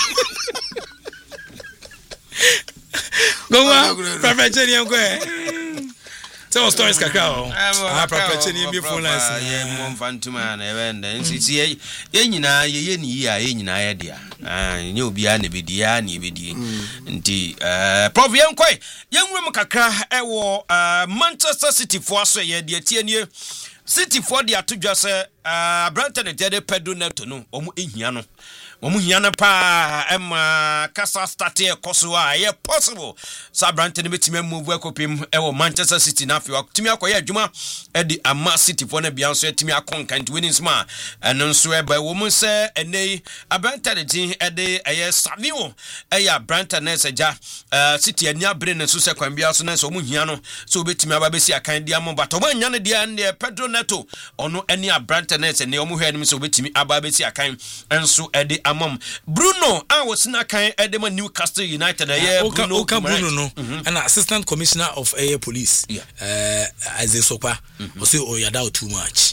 Go on, Professor. Tell stories, Kakao. Professor, you phone lines. Yeah, fun to man. It's Yenina, idea. You be an ebidi. Prof. Young woman Kaka, Manchester City for us, dear 10 year. City for the atu just Branton and Teddy Pedro Neto no omu ehia no Omuhiana pa Emma Casa Stati Kosua, yeah, possible. Sabrante Bitime move Wekopim, Manchester City Nafio, Timia Koya Juma, Eddie Ama City for the Beyonce, Timia Concan, winning sma, and non swear by woman say, and they Abranta the Jin Eddie, a Savio, a Branta Nesaja, City and Yabrin and Susa Cambiason, so Muhiano, so Bitima Babesi, a kind diamond, but when Yana dia and Pedro Neto, or no any Branta Nets and Neomu had him so Bitimi Ababesi, a kind, and so Eddie Amom. Bruno, I was not kind Edema Newcastle United, Bruno, an assistant commissioner of air police, as a sopa, was Oyadao too much.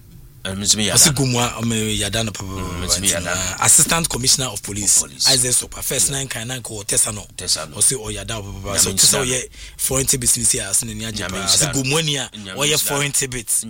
Assistant Commissioner of Police. As a super first 9 can call Tessano. Or say Oyada, so to say foreign business here as in Japan. Gumunia or your foreign bits.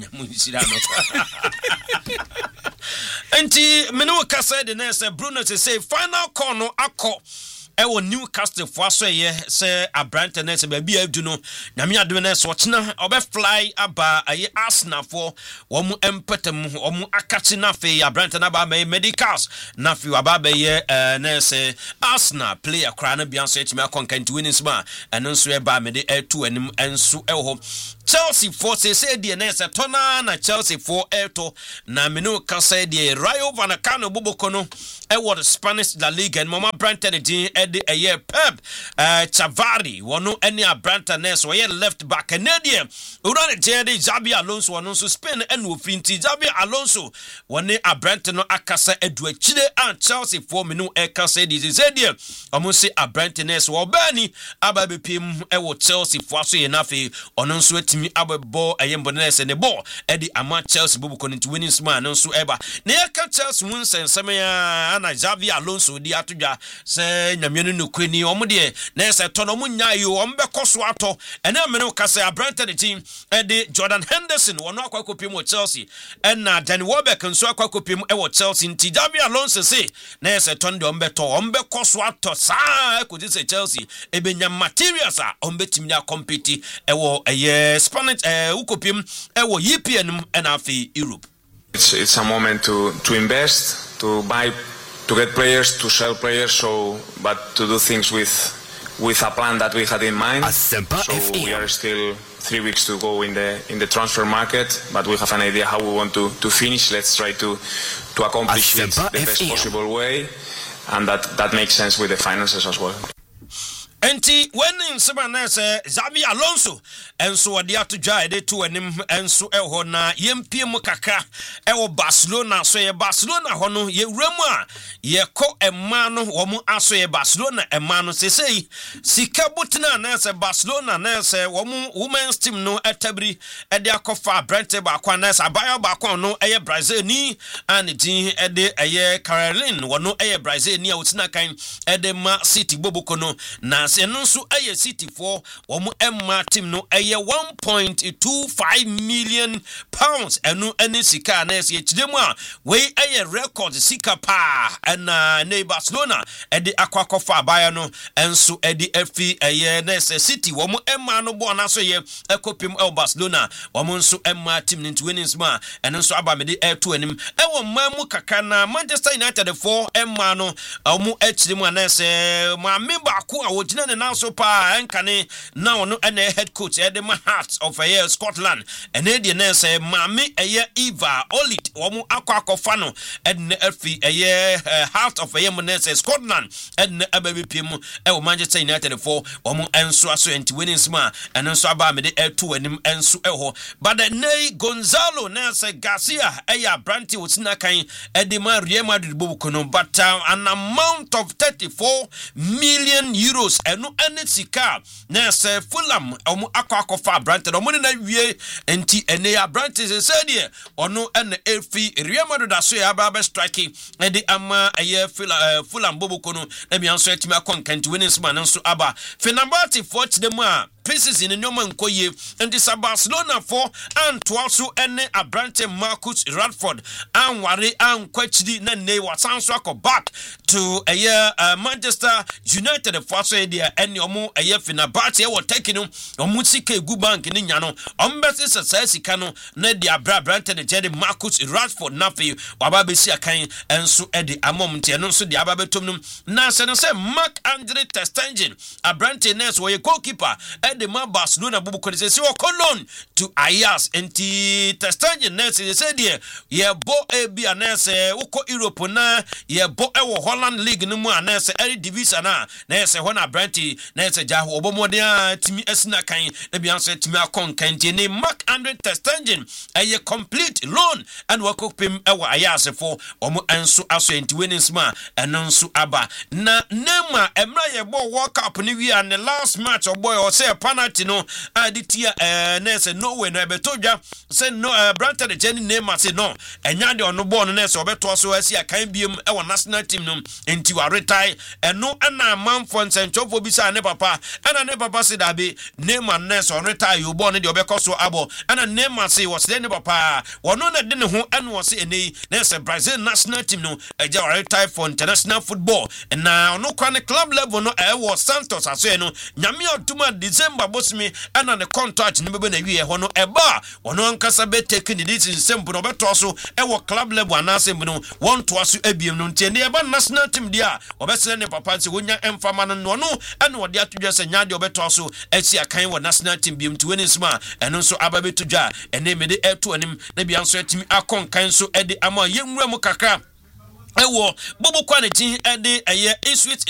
Anti Menuka said the nurse Bruno to say final corner Akko. Ewo Newcastle for so ye say Abranta nese baby aduno nyame adwene so chena obefly aba aye Arsenal for omu empetem omu akachi na fe Abranta na ba medicals na fi aba be ye nese Arsenal player kra na bia so etime akonkan to winning sma eno so e ba me de etu anim enso eho Chelsea for say the nese tona na Chelsea for eto na menu ka say the Rayo Vallecano bobokono e what Spanish La Liga and Mama Branta din a year Pep Chavari wonu any Abranta Ness or left back Canadian Urana Jerry Xabi Alonso wonu so Spain and Wufinti Xabi Alonso one Abranta no akasa edwe chide and Chelsea for menu ekasa this is there almost say Abranta Ness or Bernie ababe pim e Chelsea for so enough ono so etimi abebo ayembo Ness and the ball Eddie ama Chelsea bubu into winning man no so eba na yaka Chelsea mun sensemya na Xabi Alonso di atudwa say nyamenu no kwani omde na say tono munya yo ombeko so ato ene amene ka say Abranta the team Eddie Jordan Henderson wono akwakopim wo Chelsea na Danny Welbeck nso akwakopim e wo Chelsea nti Xabi Alonso say na say tono de ombeko so ato saa ko say Chelsea ebenya materials a ombetimi na compete e wo Spanish ukopim e wo EPN and afi Europe. It's a moment to invest, to buy, to get players, to sell players, but to do things with a plan that we had in mind. So we are still 3 weeks to go in the transfer market, but we have an idea how we want to finish. Let's try to accomplish it the best possible way, and that makes sense with the finances as well. Enti when in Sabana say Xabi Alonso enso ade atodwa ede to anim enso eho na yempiem kakra ewo Barcelona so ye Barcelona ho no ye wuramu a ye ko emma no wo mu aso ye Barcelona emma no sesei sika butna na say Barcelona na say wo mu women's team no etabri ede akofa Brente ba kwa na say abayo ba kwa no eye Brazil ni and din ede eye Caroline wo no eye Brazil ni a wotina kan ede ma City boboko no na eno so aye City for omo emma team no aye 1.25 million pounds eno ene sika na ese chidemu a we aye record sika pa na Barcelona ede akwakofa abaya no enso ede afi aye na ese City omo emma no bo na so ye ekopim el Barcelona omo nso emma team into winnings ma eno nso aba me de to anim ewo mamu kaka na Manchester United for emma no omo echidemu na ese ma member ko a wogina na so pa enkane now no ene head coach Edema Hearts of Scotland ene de na say mame Eva Olit omo akwakofa no ene afi Heart of Monese Scotland ene ababipim e Manchester United for omo enso aso enti winning sma ene nso aba me de to anim enso eho but nei Gonzalo na say Garcia Branti wotina kan Edema Real Madrid bobukono but an amount of 34 million euros eno ene sika na say Fulham omo akwakofa Branti omo na wie enti ene ya Branti se say ono ene efi Real Madrid aso ya aba strike ede ama Fulham bobukono na bi anso etima konkanti winning man nso aba Fenerbahce for them a preseason in Newman Koye and this Barcelona for and also any Abrante Marcus Radford and Wari and Quechdi Nene was back to a year Manchester United the first idea and your more a year Finabati or taking him or Musike Gubank in Yano Umbassis Sassikano Nedia Brabranton and Jerry Marcus Radford Nafi Wababi Kain and so Eddie Amom and also the Ababetum Nasan say Mark Andre Testangen Abrante Ness were a goalkeeper at the Barcelona Bubu says you Cologne to Ayas and Testangen Ness said yeah bo a be a nurse Uko Europe na ye bo ewo Holland League no mu anase eri division na nese hona Branty nese jaho obomodia timi esina kan na bia so timi akon kan ni Mark Andre Testangen a complete loan and wakopim ewo Ayase for omo enso aso enti winnings ma enonso aba na nema emra ye bo World Cup ni wi and the last match of boy or say penalty no aditia nese no way no ebetodwa say no Branty the Jenny name say no enya de ono ball no nese obeto so asi akan biem ewo national team no enti wa retire eno ana man for nsentofo bisa ne papa ana ne papa say da be name and nese on retire you born de obekoso abo ana name say was ne papa wono na de ne ho eno was eni nese Brazil national team no eja wa retire for international football na ono kwa ne club level no ewo Santos aso no nyame otuma December bosmi ana ne contract ne bebe na wie ho no eba wono ankasa be take the decision simple no beto so ewo club level anase no won to aso abiem no ntie ne eba national team dia obesere ne papa nse wonya emfama no no ene wode atodwa se nya de obeto so esi akan wo national team biem to win sma eno so aba betodwa ene me de eto anim na bia nso atimi akon kan so ede ama yenwura mu kakra ewo bobo kwanitin ede eye Sweet